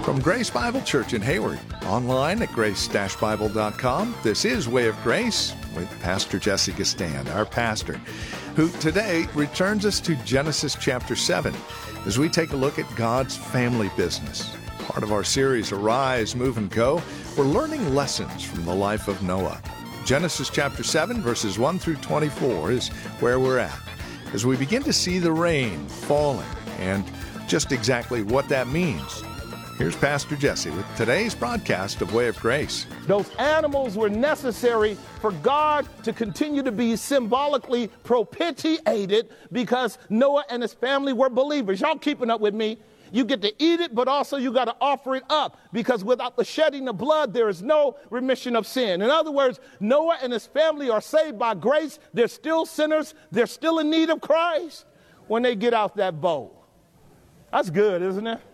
From Grace Bible Church in Hayward, online at grace-bible.com, this is Way of Grace with Pastor Jesse Gistand, our pastor, who today returns us to Genesis chapter 7 as we take a look at God's family business. Part of our series, Arise, Move, and Go, we're learning lessons from the life of Noah. Genesis chapter 7, verses 1 through 24 is where we're at, as we begin to see the rain falling and just exactly what that means. Here's Pastor Jesse with today's broadcast of Way of Grace. Those animals were necessary for God to continue to be symbolically propitiated because Noah and his family were believers. Y'all keeping up with me? You get to eat it, but also you got to offer it up because without the shedding of blood, there is no remission of sin. In other words, Noah and his family are saved by grace. They're still sinners. They're still in need of Christ when they get out that boat. That's good, isn't it?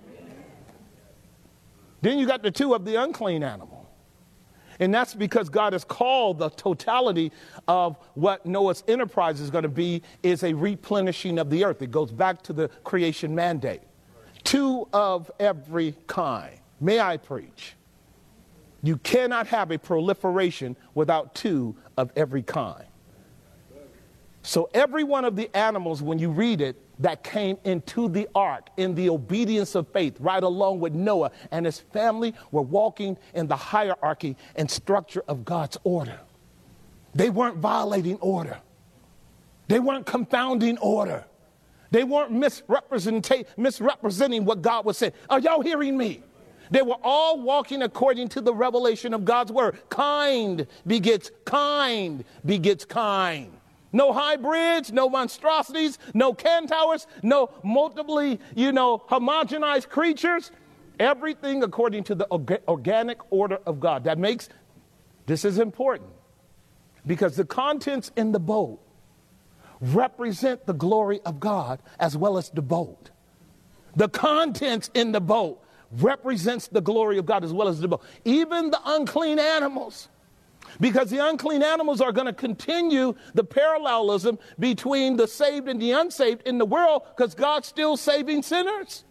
Then you got the two of the unclean animal. And that's because God has called the totality of what Noah's enterprise is going to be is a replenishing of the earth. It goes back to the creation mandate. Two of every kind. May I preach? You cannot have a proliferation without two of every kind. So every one of the animals, when you read it, that came into the ark in the obedience of faith, right along with Noah and his family, were walking in the hierarchy and structure of God's order. They weren't violating order. They weren't confounding order. They weren't misrepresenting what God was saying. Are y'all hearing me? They were all walking according to the revelation of God's word. Kind begets kind begets kind. No hybrids, no monstrosities, no centaurs, no multiply, homogenized creatures. Everything according to the organic order of God. This is important because the contents in the boat represent the glory of God as well as the boat. The contents in the boat represents the glory of God as well as the boat. Even the unclean animals. Because the unclean animals are going to continue the parallelism between the saved and the unsaved in the world because God's still saving sinners.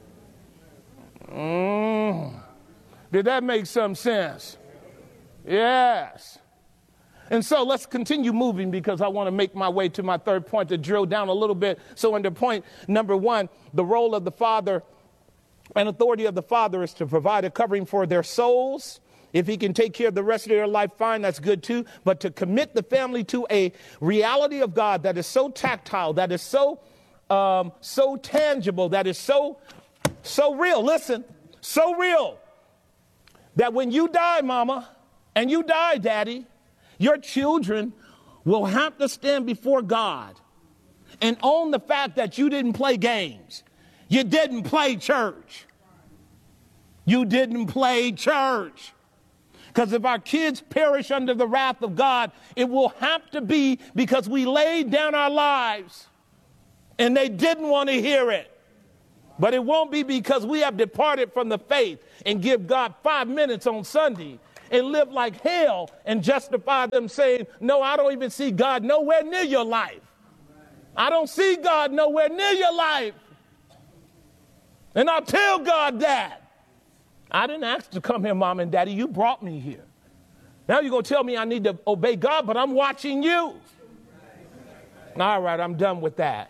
Did that make some sense? Yes. And so let's continue moving because I want to make my way to my third point to drill down a little bit. So under point number 1, the role of the father and authority of the father is to provide a covering for their souls. If he can take care of the rest of their life, fine, that's good too. But to commit the family to a reality of God that is so tactile, that is so tangible, that is so real. Listen, so real that when you die, mama, and you die, daddy, your children will have to stand before God and own the fact that you didn't play games. You didn't play church. You didn't play church. Because if our kids perish under the wrath of God, it will have to be because we laid down our lives and they didn't want to hear it. But it won't be because we have departed from the faith and give God 5 minutes on Sunday and live like hell and justify them saying, no, I don't even see God nowhere near your life. I don't see God nowhere near your life. And I'll tell God that. I didn't ask to come here, Mom and Daddy. You brought me here. Now you're going to tell me I need to obey God, but I'm watching you. All right, I'm done with that.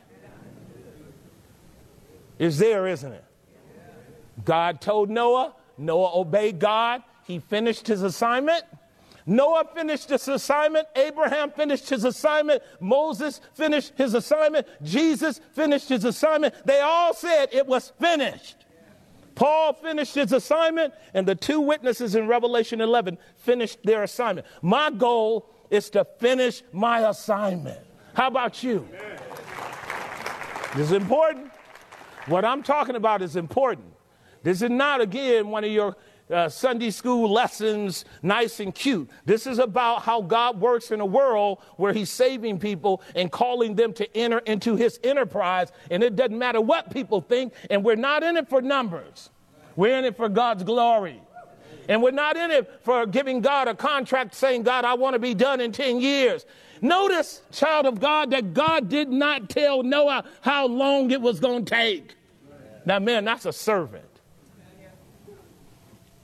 It's there, isn't it? God told Noah. Noah obeyed God. He finished his assignment. Noah finished his assignment. Abraham finished his assignment. Moses finished his assignment. Jesus finished his assignment. They all said it was finished. Paul finished his assignment, and the two witnesses in Revelation 11 finished their assignment. My goal is to finish my assignment. How about you? This is important. What I'm talking about is important. This is not, again, one of your Sunday school lessons, nice and cute. This is about how God works in a world where he's saving people and calling them to enter into his enterprise. And it doesn't matter what people think. And we're not in it for numbers. We're in it for God's glory. And we're not in it for giving God a contract saying, God, I want to be done in 10 years. Notice, child of God, that God did not tell Noah how long it was going to take. Now, man, that's a servant.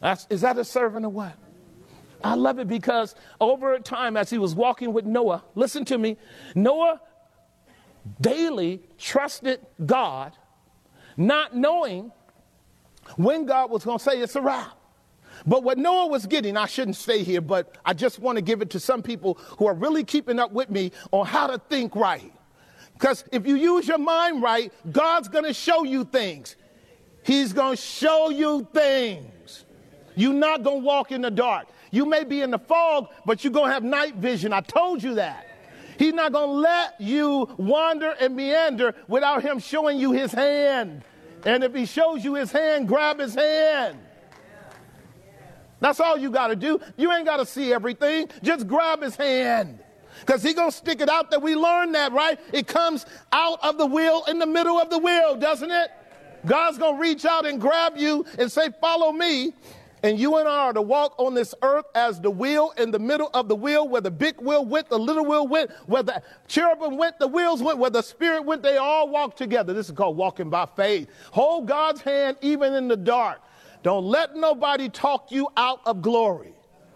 Is that a servant or what? I love it because over time as he was walking with Noah, listen to me, Noah daily trusted God, not knowing when God was going to say it's a wrap. But what Noah was getting, I shouldn't stay here, but I just want to give it to some people who are really keeping up with me on how to think right. Because if you use your mind right, God's going to show you things. He's going to show you things. You're not going to walk in the dark. You may be in the fog, but you're going to have night vision. I told you that. He's not going to let you wander and meander without him showing you his hand. And if he shows you his hand, grab his hand. That's all you got to do. You ain't got to see everything. Just grab his hand. Because he's going to stick it out there. We learned that, right? It comes out of the wheel in the middle of the wheel, doesn't it? God's going to reach out and grab you and say, follow me. And you and I are to walk on this earth as the wheel in the middle of the wheel, where the big wheel went, the little wheel went, where the cherubim went, the wheels went, where the spirit went, they all walk together. This is called walking by faith. Hold God's hand even in the dark. Don't let nobody talk you out of glory.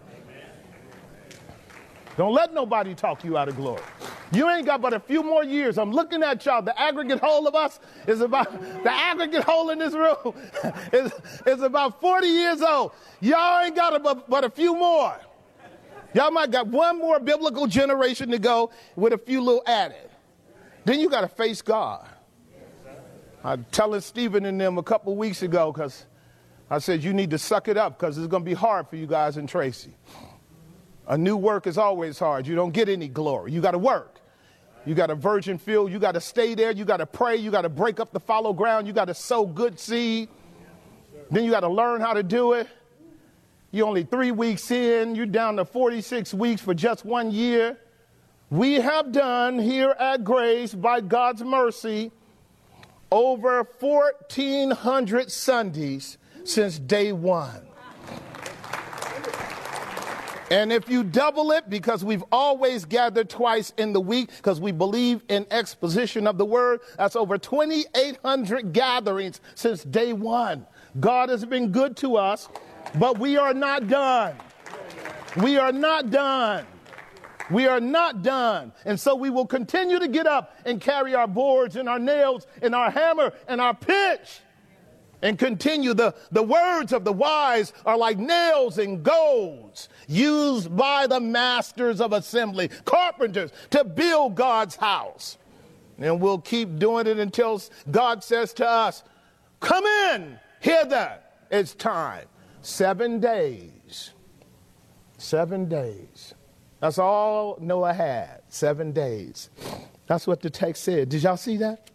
Don't let nobody talk you out of glory. You ain't got but a few more years. I'm looking at y'all. The aggregate whole of us is about, the aggregate whole in this room is about 40 years old. Y'all ain't got but a few more. Y'all might got one more biblical generation to go with a few little added. Then you got to face God. I was telling Stephen and them a couple weeks ago, because I said, you need to suck it up because it's going to be hard for you guys and Tracy. A new work is always hard. You don't get any glory. You got to work. You got a virgin field. You got to stay there. You got to pray. You got to break up the fallow ground. You got to sow good seed. Then you got to learn how to do it. You're only 3 weeks in. You're down to 46 weeks for just 1 year. We have done here at Grace, by God's mercy, over 1,400 Sundays since day one. And if you double it, because we've always gathered twice in the week, because we believe in exposition of the word, that's over 2,800 gatherings since day one. God has been good to us, but we are not done. We are not done. We are not done. And so we will continue to get up and carry our boards and our nails and our hammer and our pitch. And continue. The words of the wise are like nails and goads used by the masters of assembly, carpenters, to build God's house. And we'll keep doing it until God says to us, come in, hither, it's time. 7 days. 7 days. That's all Noah had, 7 days. That's what the text said. Did y'all see that?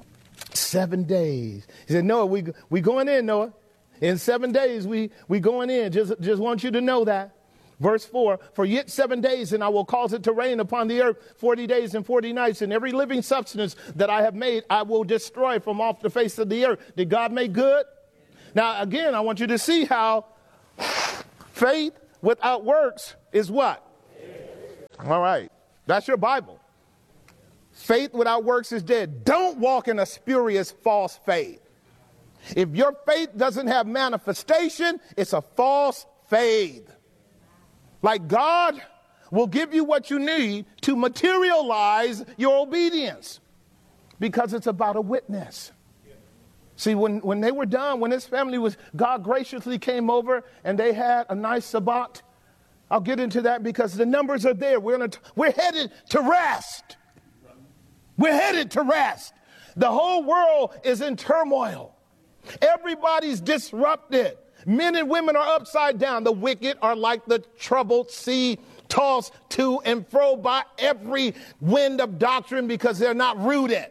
7 days. He said, Noah, we going in, Noah. In 7 days, we going in. Just want you to know that. Verse 4, for yet 7 days, and I will cause it to rain upon the earth 40 days and 40 nights, and every living substance that I have made, I will destroy from off the face of the earth. Did God make good? Now, again, I want you to see how faith without works is what? All right. That's your Bible. Faith without works is dead. Don't walk in a spurious false faith. If your faith doesn't have manifestation, it's a false faith. Like God will give you what you need to materialize your obedience, because it's about a witness. See, when they were done, when this family was, God graciously came over and they had a nice Sabbath. I'll get into that because the numbers are there. We're headed to rest. We're headed to rest. The whole world is in turmoil. Everybody's disrupted. Men and women are upside down. The wicked are like the troubled sea, tossed to and fro by every wind of doctrine, because they're not rooted.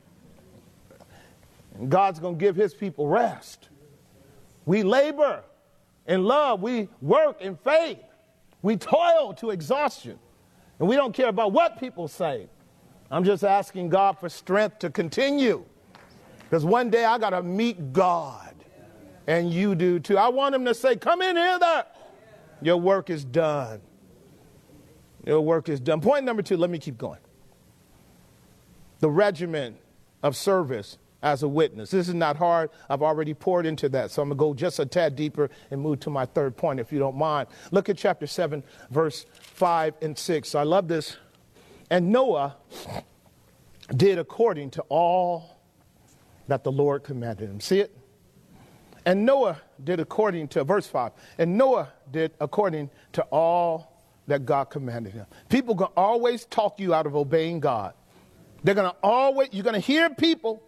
And God's going to give his people rest. We labor in love. We work in faith. We toil to exhaustion. And we don't care about what people say. I'm just asking God for strength to continue. Because one day I got to meet God. And you do too. I want him to say, come in hither. Your work is done. Your work is done. Point number 2, let me keep going. The regimen of service as a witness. This is not hard. I've already poured into that. So I'm going to go just a tad deeper and move to my third point, if you don't mind. Look at chapter 7, verse 5 and 6. I love this. And Noah did according to all that the Lord commanded him. See it? And Noah did according to, verse 5, and Noah did according to all that God commanded him. People going to always talk you out of obeying God. They're going to always, you're going to hear people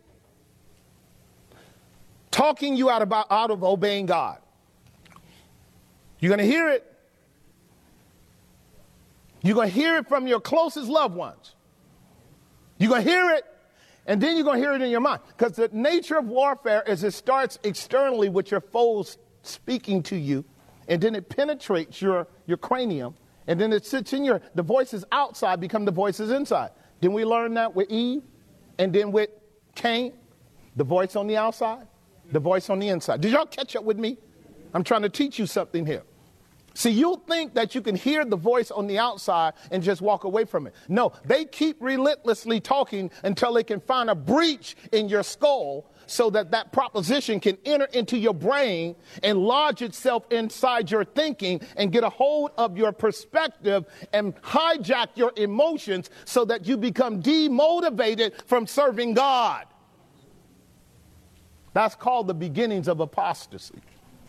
talking you out of obeying God. You're going to hear it. You're going to hear it from your closest loved ones. You're going to hear it, and then you're going to hear it in your mind. Because the nature of warfare is it starts externally with your foes speaking to you, and then it penetrates your cranium, and then it sits in the voices outside become the voices inside. Didn't we learn that with Eve? And then with Cain? The voice on the outside, the voice on the inside. Did y'all catch up with me? I'm trying to teach you something here. See, you'll think that you can hear the voice on the outside and just walk away from it. No, they keep relentlessly talking until they can find a breach in your skull so that that proposition can enter into your brain and lodge itself inside your thinking and get a hold of your perspective and hijack your emotions so that you become demotivated from serving God. That's called the beginnings of apostasy.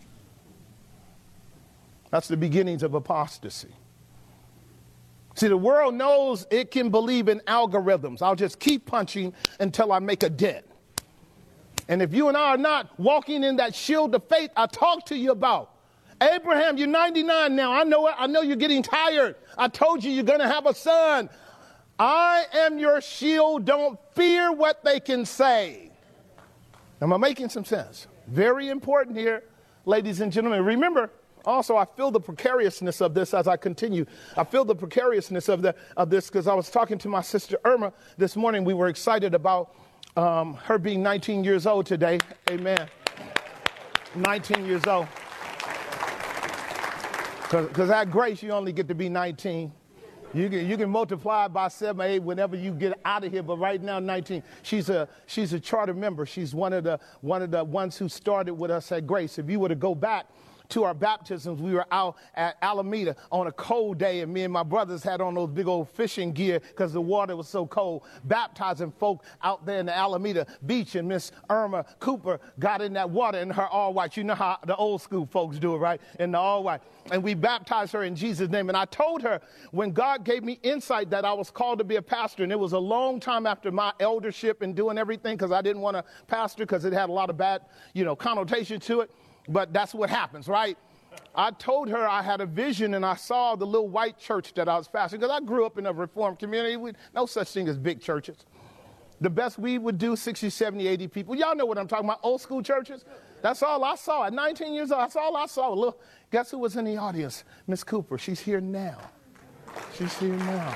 That's the beginnings of apostasy. See, the world knows it can believe in algorithms. I'll just keep punching until I make a dent. And if you and I are not walking in that shield of faith I talked to you about, Abraham, you're 99 now. I know you're getting tired. I told you you're going to have a son. I am your shield. Don't fear what they can say. Am I making some sense? Very important here, ladies and gentlemen. Remember, also, I feel the precariousness of this as I continue. I feel the precariousness of this because I was talking to my sister Irma this morning. We were excited about her being 19 years old today. Amen. 19 years old. Because at Grace, you only get to be 19. You can multiply by 7 or 8 whenever you get out of here. But right now, 19. She's a charter member. She's one of the ones who started with us at Grace. If you were to go back to our baptisms, we were out at Alameda on a cold day, and me and my brothers had on those big old fishing gear because the water was so cold, baptizing folk out there in the Alameda beach. And Miss Irma Cooper got in that water in her all white. You know how the old school folks do it, right? In the all white. And we baptized her in Jesus' name. And I told her when God gave me insight that I was called to be a pastor, and it was a long time after my eldership and doing everything because I didn't want to pastor because it had a lot of bad, connotation to it. But that's what happens, right? I told her I had a vision, and I saw the little white church that I was pastoring, because I grew up in a Reformed community. No such thing as big churches. The best we would do, 60, 70, 80 people. Y'all know what I'm talking about, old school churches. That's all I saw. At 19 years old, that's all I saw. Look, guess who was in the audience? Miss Cooper. She's here now. She's here now.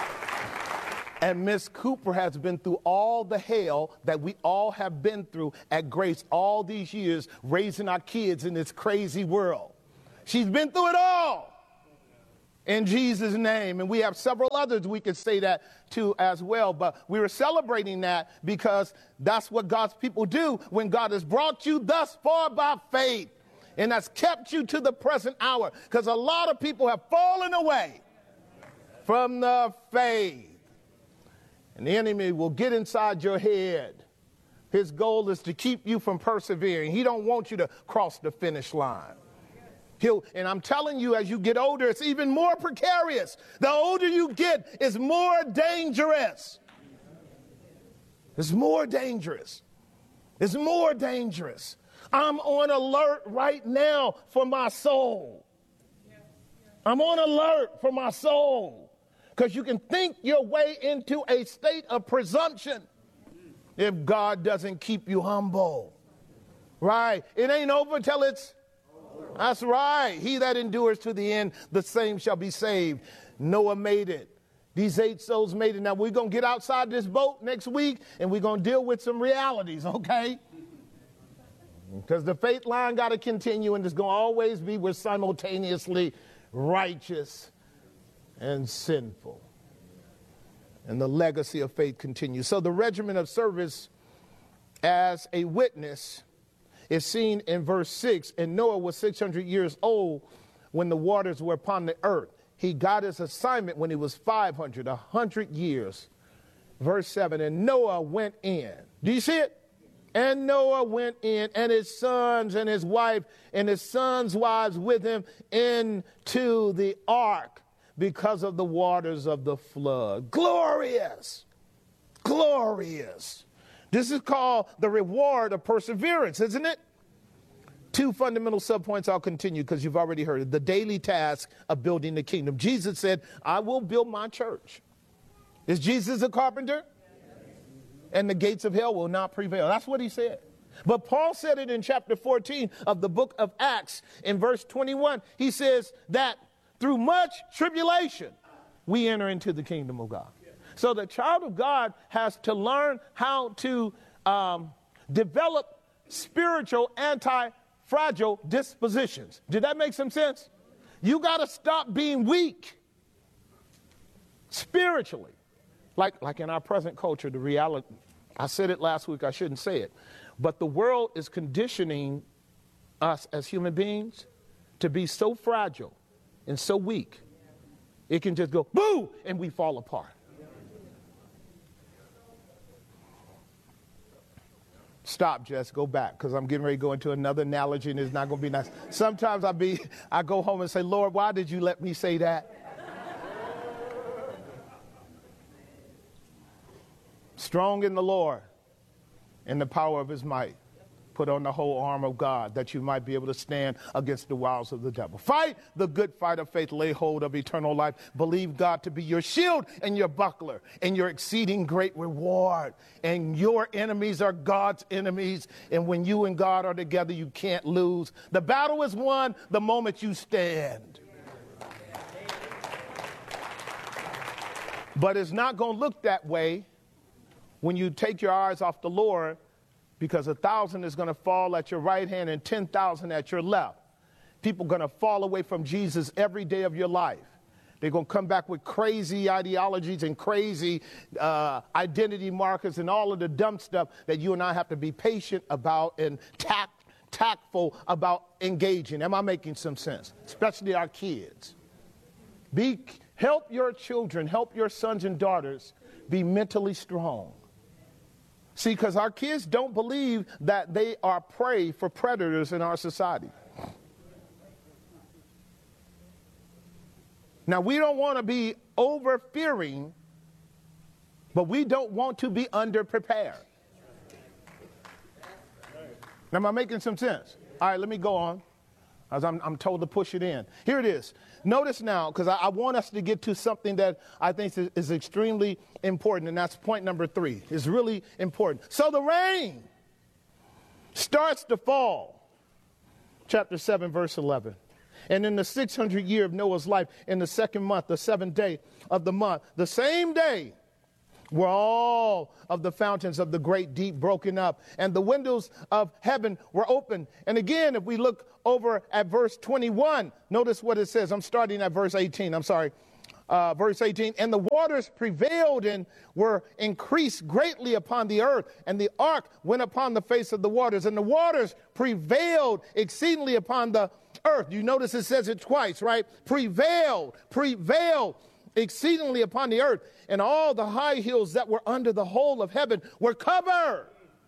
And Miss Cooper has been through all the hell that we all have been through at Grace all these years, raising our kids in this crazy world. She's been through it all in Jesus' name. And we have several others we could say that to as well. But we were celebrating that because that's what God's people do when God has brought you thus far by faith and has kept you to the present hour. Because a lot of people have fallen away from the faith. And the enemy will get inside your head. His goal is to keep you from persevering. He don't want you to cross the finish line. And I'm telling you, as you get older, it's even more precarious. The older you get, it's more dangerous. It's more dangerous. It's more dangerous. I'm on alert right now for my soul. I'm on alert for my soul. Because you can think your way into a state of presumption if God doesn't keep you humble. Right? It ain't over till it's over. That's right. He that endures to the end, the same shall be saved. Noah made it. These 8 souls made it. Now, we're going to get outside this boat next week, and we're going to deal with some realities, okay? Because the faith line got to continue, and it's going to always be we're simultaneously righteous and sinful. And the legacy of faith continues. So the regimen of service as a witness is seen in verse 6. And Noah was 600 years old when the waters were upon the earth. He got his assignment when he was 100 years. Verse 7, and Noah went in. Do you see it? And Noah went in, and his sons and his wife and his sons' wives with him into the ark because of the waters of the flood. Glorious. Glorious. This is called the reward of perseverance, isn't it? Two fundamental subpoints I'll continue because you've already heard it. The daily task of building the kingdom. Jesus said, I will build my church. Is Jesus a carpenter? And the gates of hell will not prevail. That's what he said. But Paul said it in chapter 14 of the book of Acts in verse 21. He says that through much tribulation, we enter into the kingdom of God. So the child of God has to learn how to develop spiritual anti-fragile dispositions. Did that make some sense? You got to stop being weak spiritually. Like in our present culture, the reality, I said it last week, I shouldn't say it, but the world is conditioning us as human beings to be so fragile and so weak. It can just go, boo, and we fall apart. Stop, Jess, go back, because I'm getting ready to go into another analogy, and it's not going to be nice. Sometimes I go home and say, Lord, why did you let me say that? Strong in the Lord, in the power of his might. Put on the whole armor of God, that you might be able to stand against the wiles of the devil. Fight the good fight of faith. Lay hold of eternal life. Believe God to be your shield and your buckler and your exceeding great reward. And your enemies are God's enemies. And when you and God are together, you can't lose. The battle is won the moment you stand. But it's not going to look that way when you take your eyes off the Lord, because 1,000 is going to fall at your right hand and 10,000 at your left. People are going to fall away from Jesus every day of your life. They're going to come back with crazy ideologies and crazy identity markers and all of the dumb stuff that you and I have to be patient about and tactful about engaging. Am I making some sense? Especially our kids. Help your children, help your sons and daughters be mentally strong. See, because our kids don't believe that they are prey for predators in our society. Now, we don't want to be over-fearing, but we don't want to be under-prepared. Now, am I making some sense? All right, let me go on, as I'm told to push it in. Here it is. Notice now, because I want us to get to something that I think is extremely important, and that's point number 3. It's really important. So the rain starts to fall. Chapter 7, verse 11. And in the 600th year of Noah's life, in the 2nd month, the 7th day of the month, the same day were all of the fountains of the great deep broken up, and the windows of heaven were open. And again, if we look over at verse 21, notice what it says. I'm starting at verse 18. Verse 18, and the waters prevailed and were increased greatly upon the earth, and the ark went upon the face of the waters, and the waters prevailed exceedingly upon the earth. You notice it says it twice, right? Prevailed exceedingly upon the earth, and all the high hills that were under the whole of heaven were covered.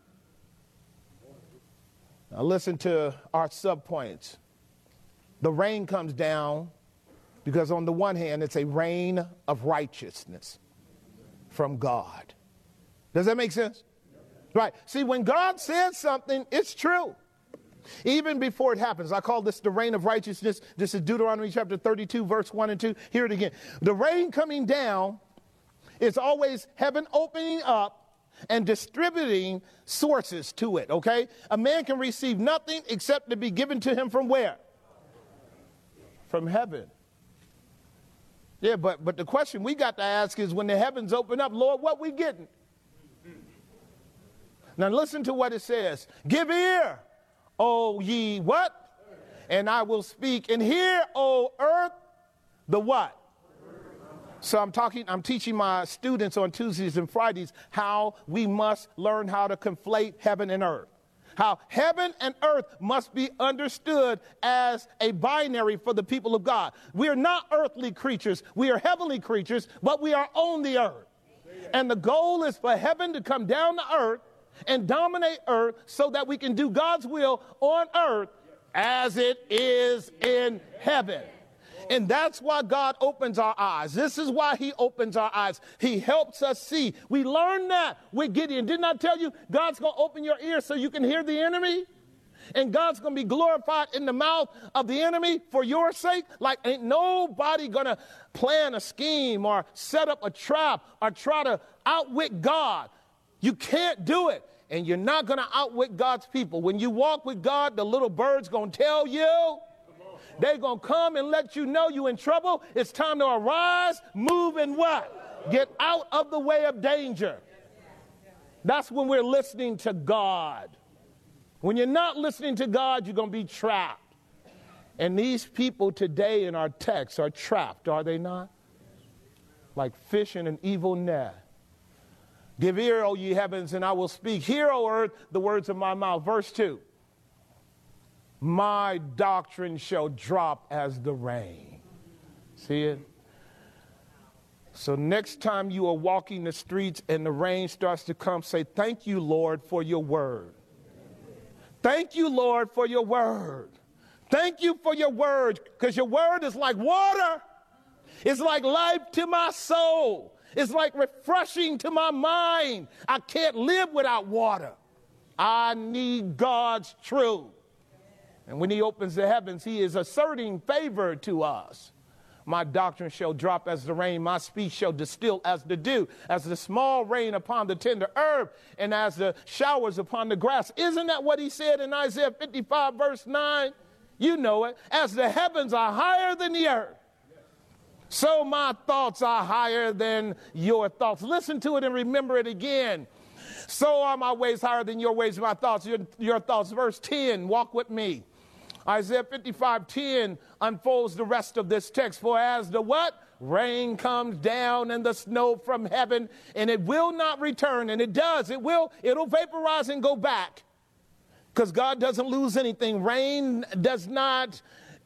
Now listen to our subpoints. The rain comes down because on the one hand, it's a rain of righteousness from God. Does that make sense? Right. See, when God says something, it's true. Even before it happens. I call this the rain of righteousness. This is Deuteronomy chapter 32, verse 1 and 2. Hear it again. The rain coming down is always heaven opening up and distributing sources to it, okay? A man can receive nothing except to be given to him from where? From heaven. Yeah, but the question we got to ask is, when the heavens open up, Lord, what we getting? Now listen to what it says. Give ear, O ye what? And I will speak. And hear, O earth, the what? So I'm teaching my students on Tuesdays and Fridays how we must learn how to conflate heaven and earth. How heaven and earth must be understood as a binary for the people of God. We are not earthly creatures. We are heavenly creatures, but we are on the earth. And the goal is for heaven to come down to earth and dominate earth so that we can do God's will on earth as it is in heaven. And that's why God opens our eyes. This is why he opens our eyes. He helps us see. We learned that with Gideon. Didn't I tell you God's going to open your ears so you can hear the enemy? And God's going to be glorified in the mouth of the enemy for your sake. Like ain't nobody going to plan a scheme or set up a trap or try to outwit God. You can't do it. And you're not going to outwit God's people. When you walk with God, the little bird's going to tell you. They're going to come and let you know you're in trouble. It's time to arise, move, and what? Get out of the way of danger. That's when we're listening to God. When you're not listening to God, you're going to be trapped. And these people today in our text are trapped, are they not? Like fish in an evil net. Give ear, O ye heavens, and I will speak. Hear, O earth, the words of my mouth. Verse 2. My doctrine shall drop as the rain. See it? So next time you are walking the streets and the rain starts to come, say, thank you, Lord, for your word. Thank you, Lord, for your word. Thank you for your word, because your word is like water. It's like life to my soul. It's like refreshing to my mind. I can't live without water. I need God's truth. And when he opens the heavens, he is asserting favor to us. My doctrine shall drop as the rain, my speech shall distill as the dew, as the small rain upon the tender herb, and as the showers upon the grass. Isn't that what he said in Isaiah 55, verse 9? You know it. As the heavens are higher than the earth, so my thoughts are higher than your thoughts. Listen to it and remember it again. So are my ways higher than your ways, my thoughts, your thoughts. Verse 10, walk with me. Isaiah 55:10 unfolds the rest of this text. For as the what? Rain comes down and the snow from heaven, and it will not return. And it does. It'll vaporize and go back. Because God doesn't lose anything. Rain does not,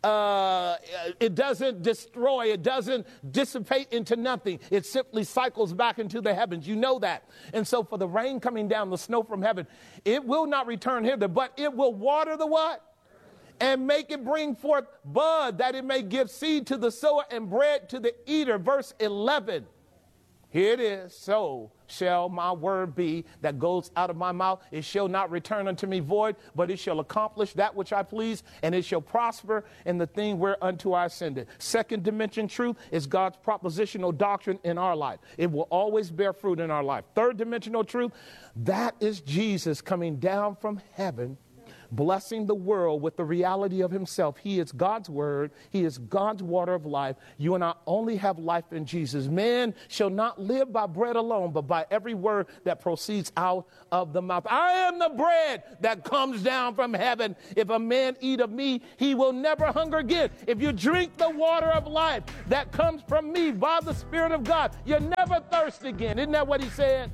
it doesn't destroy. It doesn't dissipate into nothing. It simply cycles back into the heavens. You know that. And so for the rain coming down, the snow from heaven, it will not return hither, but it will water the what? And make it bring forth bud, that it may give seed to the sower and bread to the eater. Verse 11. Here it is. So shall my word be that goes out of my mouth. It shall not return unto me void, but it shall accomplish that which I please, and it shall prosper in the thing whereunto I send it. Second dimension truth is God's propositional doctrine in our life. It will always bear fruit in our life. Third dimensional truth, that is Jesus coming down from heaven, blessing the world with the reality of himself. He is God's word. He is God's water of life. You and I only have life in Jesus. Man shall not live by bread alone, but by every word that proceeds out of the mouth. I am the bread that comes down from heaven. If a man eat of me, he will never hunger again. If you drink the water of life that comes from me by the Spirit of God, you'll never thirst again. Isn't that what he said?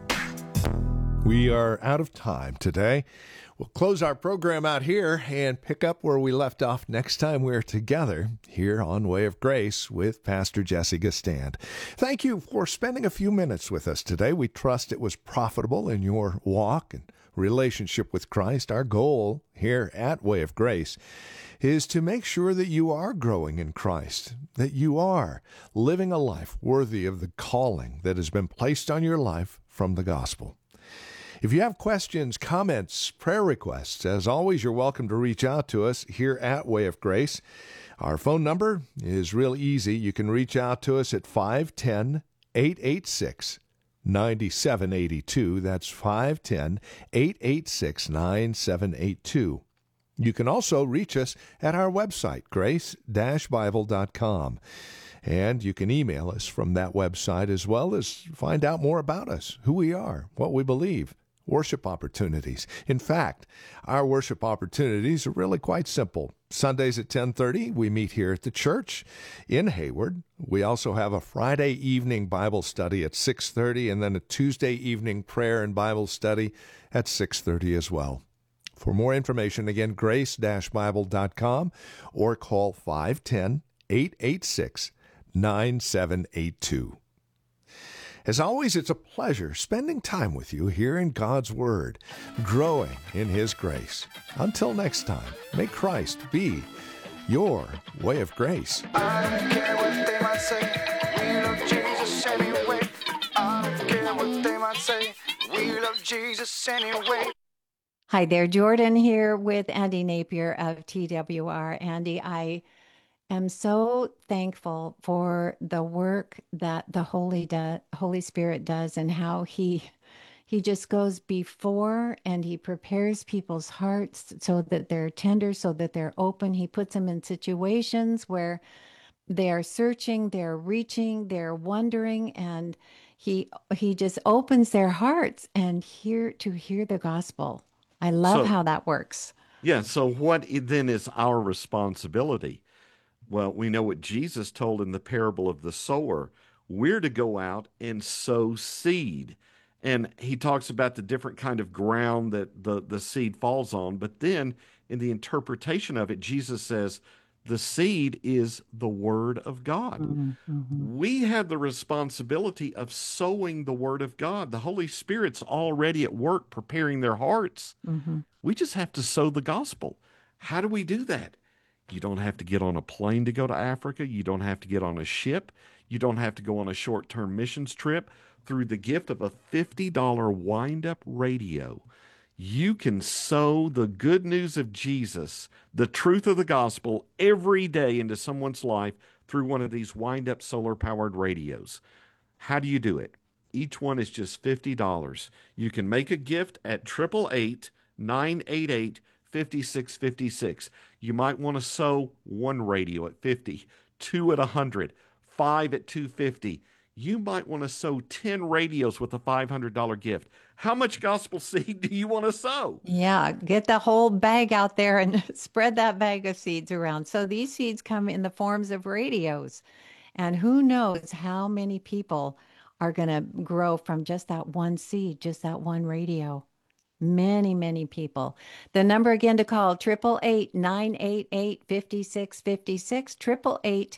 We are out of time today. We'll close our program out here and pick up where we left off next time we're together here on Way of Grace with Pastor Jesse Gistand. Thank you for spending a few minutes with us today. We trust it was profitable in your walk and relationship with Christ. Our goal here at Way of Grace is to make sure that you are growing in Christ, that you are living a life worthy of the calling that has been placed on your life from the gospel. If you have questions, comments, prayer requests, as always, you're welcome to reach out to us here at Way of Grace. Our phone number is real easy. You can reach out to us at 510-886-9782. That's 510-886-9782. You can also reach us at our website, grace-bible.com. And you can email us from that website as well as find out more about us, who we are, what we believe. worship opportunities. In fact, our worship opportunities are really quite simple. Sundays at 10:30, we meet here at the church in Hayward. We also have a Friday evening Bible study at 6:30 and then a Tuesday evening prayer and Bible study at 6:30 as well. For more information, again, grace-bible.com or call 510-886-9782. As always, it's a pleasure spending time with you here in God's Word, growing in His grace. Until next time, may Christ be your way of grace. I don't care what they might say, we love Jesus anyway. I don't care what they might say, we love Jesus anyway. Hi there, Jordan here with Andy Napier of TWR. Andy, I am so thankful for the work that the Holy Spirit does and how he just goes before and he prepares people's hearts so that they're tender, so that they're open. He puts them in situations where they're searching, they're reaching, they're wondering, and he just opens their hearts and hear the gospel. I love how that works. Yeah, so what then is our responsibility? Well, we know what Jesus told in the parable of the sower. We're to go out and sow seed. And he talks about the different kind of ground that the seed falls on. But then in the interpretation of it, Jesus says, the seed is the word of God. Mm-hmm. We have the responsibility of sowing the word of God. The Holy Spirit's already at work preparing their hearts. Mm-hmm. We just have to sow the gospel. How do we do that? You don't have to get on a plane to go to Africa. You don't have to get on a ship. You don't have to go on a short-term missions trip. Through the gift of a $50 wind-up radio, you can sow the good news of Jesus, the truth of the gospel, every day into someone's life through one of these wind-up solar-powered radios. How do you do it? Each one is just $50. You can make a gift at 888-988-5656. You might want to sow one radio at $50, two at $100, five at $250. You might want to sow 10 radios with a $500 gift. How much gospel seed do you want to sow? Yeah, get the whole bag out there and spread that bag of seeds around. So these seeds come in the forms of radios. And who knows how many people are going to grow from just that one seed, just that one radio. Many, many people. The number again to call, 888-988-5656,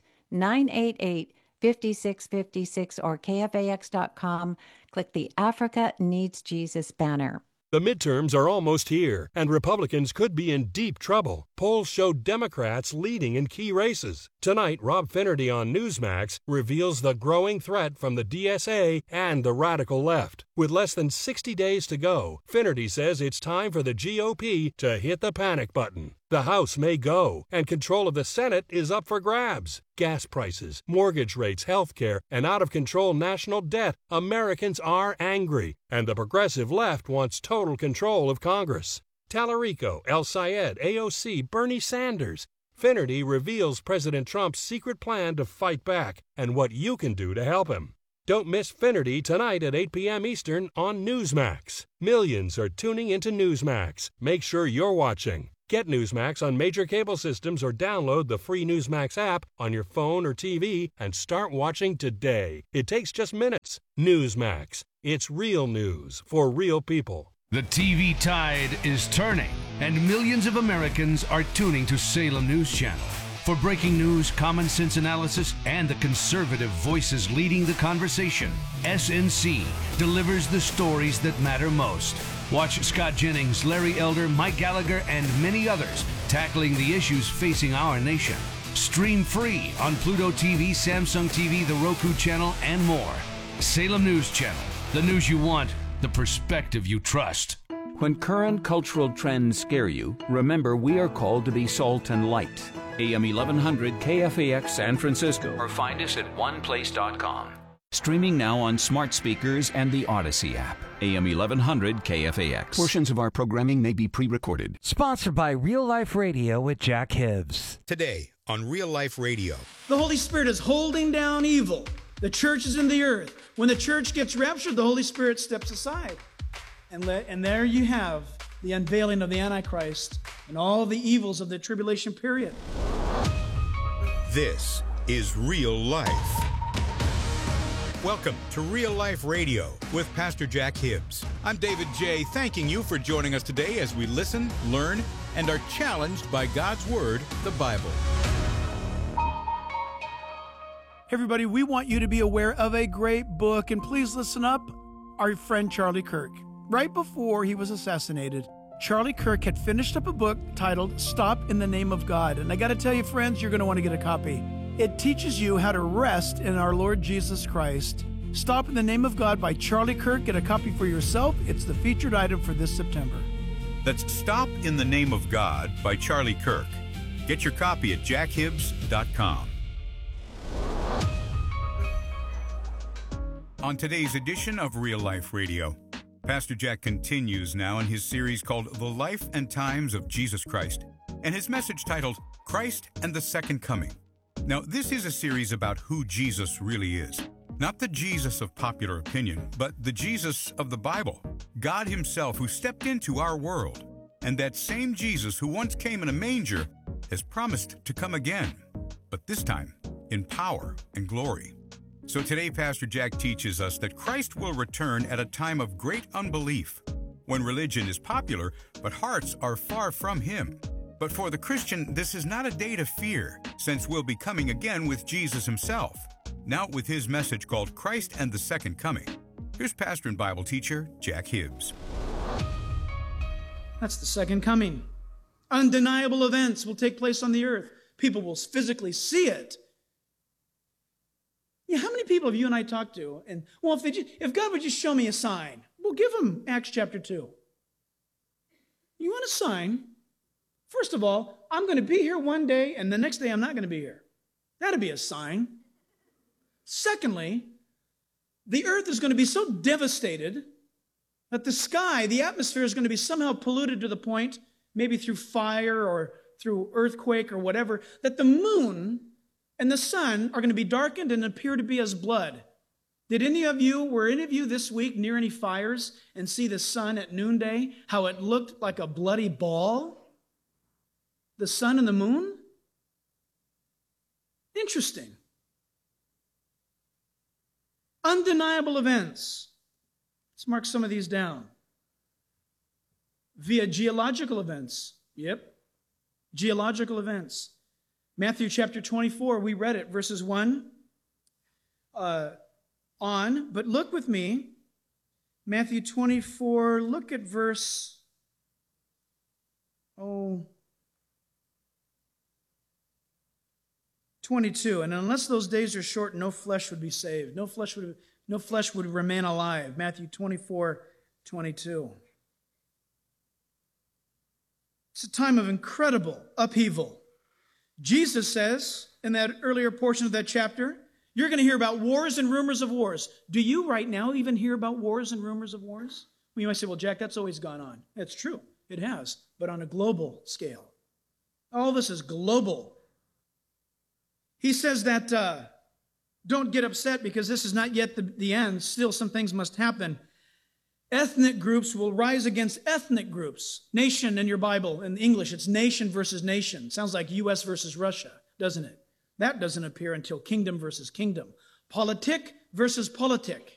888-988-5656 or KFAX.com. Click the Africa Needs Jesus banner. The midterms are almost here, and Republicans could be in deep trouble. Polls show Democrats leading in key races. Tonight, Rob Finnerty on Newsmax reveals the growing threat from the DSA and the radical left. With less than 60 days to go, Finnerty says it's time for the GOP to hit the panic button. The House may go, and control of the Senate is up for grabs. Gas prices, mortgage rates, health care, and out-of-control national debt. Americans are angry, and the progressive left wants total control of Congress. Tallarico, El Sayed, AOC, Bernie Sanders. Finnerty reveals President Trump's secret plan to fight back and what you can do to help him. Don't miss Finnerty tonight at 8 p.m. Eastern on Newsmax. Millions are tuning into Newsmax. Make sure you're watching. Get Newsmax on major cable systems or download the free Newsmax app on your phone or TV and start watching today. It takes just minutes. Newsmax. It's real news for real people. The TV tide is turning, and millions of Americans are tuning to Salem News Channel. For breaking news, common sense analysis, and the conservative voices leading the conversation, SNC delivers the stories that matter most. Watch Scott Jennings, Larry Elder, Mike Gallagher, and many others tackling the issues facing our nation. Stream free on Pluto TV, Samsung TV, the Roku channel, and more. Salem News Channel. The news you want, the perspective you trust. When current cultural trends scare you, remember we are called to be salt and light. AM 1100 KFAX San Francisco. Or find us at oneplace.com. Streaming now on smart speakers and the Odyssey app. AM 1100 KFAX. Portions of our programming may be pre-recorded. Sponsored by Real Life Radio with Jack Hibbs. Today on Real Life Radio. The Holy Spirit is holding down evil. The church is in the earth. When the church gets raptured, the Holy Spirit steps aside. And there you have the unveiling of the Antichrist and all the evils of the tribulation period. This is Real Life. Welcome to Real Life Radio with Pastor Jack Hibbs. I'm David J., thanking you for joining us today as we listen, learn, and are challenged by God's Word, the Bible. Everybody, we want you to be aware of a great book, and please listen up. Our friend Charlie Kirk. Right before he was assassinated, Charlie Kirk had finished up a book titled Stop in the Name of God. And I got to tell you, friends, you're going to want to get a copy. It teaches you how to rest in our Lord Jesus Christ. Stop in the Name of God by Charlie Kirk. Get a copy for yourself. It's the featured item for this September. That's Stop in the Name of God by Charlie Kirk. Get your copy at jackhibbs.com. On today's edition of Real Life Radio, Pastor Jack continues now in his series called The Life and Times of Jesus Christ, and his message titled Christ and the Second Coming. Now, this is a series about who Jesus really is. Not the Jesus of popular opinion, but the Jesus of the Bible. God himself who stepped into our world. And that same Jesus who once came in a manger has promised to come again, but this time in power and glory. So today, Pastor Jack teaches us that Christ will return at a time of great unbelief, when religion is popular, but hearts are far from him. But for the Christian, this is not a day to fear, since we'll be coming again with Jesus himself. Now with his message called Christ and the Second Coming. Here's pastor and Bible teacher Jack Hibbs. That's the second coming. Undeniable events will take place on the earth. People will physically see it. Yeah, how many people have you and I talked to? And, well, if God would just show me a sign, well, give him Acts chapter 2. You want a sign? First of all, I'm going to be here one day, and the next day I'm not going to be here. That'd be a sign. Secondly, the earth is going to be so devastated that the sky, the atmosphere is going to be somehow polluted to the point, maybe through fire or through earthquake or whatever, that the moon and the sun are going to be darkened and appear to be as blood. Were any of you this week near any fires and see the sun at noonday, how it looked like a bloody ball? The sun and the moon? Interesting. Undeniable events. Let's mark some of these down. Via geological events. Yep. Geological events. Matthew chapter 24, we read it, verses 1 on. But look with me. Matthew 24, look at verse 22. And unless those days are short, no flesh would be saved. No flesh would remain alive. Matthew 24, 22. It's a time of incredible upheaval. Jesus says in that earlier portion of that chapter, you're going to hear about wars and rumors of wars. Do you right now even hear about wars and rumors of wars? Well, you might say, well, Jack, that's always gone on. That's true. It has, but on a global scale. All this is global. He says that don't get upset because this is not yet the end. Still, some things must happen. Ethnic groups will rise against ethnic groups. Nation in your Bible, in English, it's nation versus nation. Sounds like U.S. versus Russia, doesn't it? That doesn't appear until kingdom versus kingdom. Politic versus politic.